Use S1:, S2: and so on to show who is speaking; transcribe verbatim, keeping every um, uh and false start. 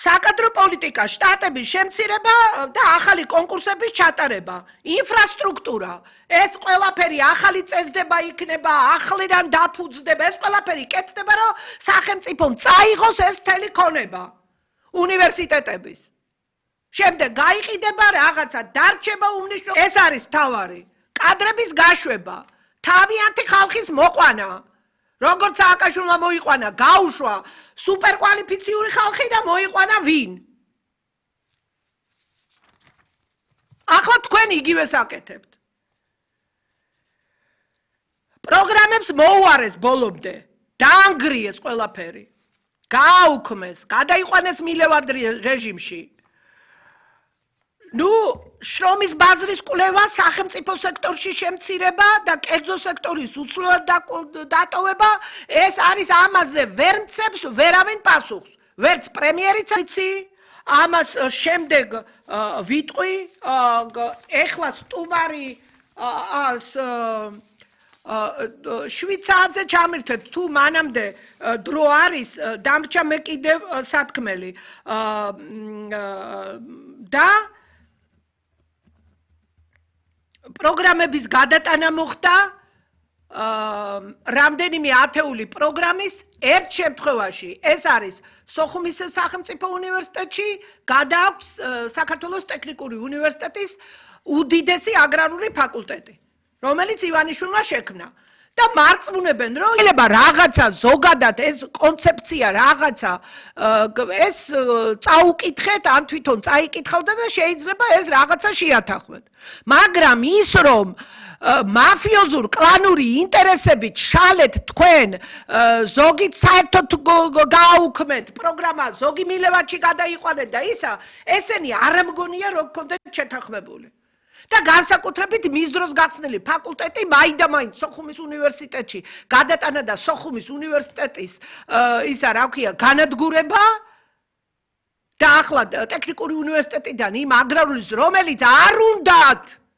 S1: საკადრო პოლიტიკა, შტატების შემცირება და ახალი კონკურსების ჩატარება, ინფრასტრუქტურა, ეს ყველაფერი ახალი წესდება იქნება, ახლიდან დაფუძდება, ეს ყველაფერი კეთდება, რომ სახელმწიფომ წაიღოს ეს მთელი ქონება უნივერსიტეტების. შემდეგ გაიყიდება რაღაცა დარჩება უმნიშვნელო, ეს არის მთავარი. კადრების გაშვება, თავიანთი ხალხის მოყვანა. როგორც სააკაშვილმა მოიყვანა, გაუშვა სუპერკვალიფიციური ხალხი და მოიყვანა ვინ? ახლა თქვენ იგივეს აკეთებთ. პროგრამებს მოუარეს ბოლომდე, დაანგრიეს ყველაფერი, გააუქმეს, გადაიყვანეს მილევად რეჟიმში. ნუ შრომის ბაზრის კვლევა, სახელმწიფო სექტორში შემცირება და კერძო სექტორის უცვლელად დატოვება, ეს არის ამაზე ვერ მცემს ვერავინ პასუხს. ვერც პრემიერიც იცი, ამას შემდეგ ვიტყვი, ეხლა სტუმარი შვიცარზე ჩამირთეთ, თუ მანამდე დრო არის, დამრჩა მე კიდევ სათქმელი და პროგრამების გადატანა მოხდა რამდენიმე ათეული პროგრამის ერთ შემთხვევაში ეს არის სოხუმის სახელმწიფო უნივერსიტეტში გადააქვს საქართველოს ტექნიკური უნივერსიტეტის უდიდესი აგრარული ფაკულტეტი რომელიც ივანიშვილმა შექმნა და მარწმუნებენ რომ შეიძლება რაღაცა ზოგადად ეს კონცეფცია რაღაცა ეს წაუკითხეთ ან თვითონ წაიკითხავდა და შეიძლება ეს რაღაცა შეათანხმეთ მაგრამ ის რომ მაფიოზურ კლანური ინტერესებით შალეთ თქვენ ზოგით საერთოდ გააუქმეთ პროგრამა ზოგი მილევადში გადაიყვანეთ და ისა ესენი არ მგონია რომ გქონდეთ შეთანხმებული და განსაკუთრებით მის დროს გახსნილი ფაკულტეტი მაინდა-მაინც სოხუმის უნივერსიტეტში გადატანა და სოხუმის უნივერსიტეტის ისა რა ქვია განადგურება და ახლა ტექნიკური უნივერსიტეტიდან იმ აგრარულის რომელიც არ უნდათ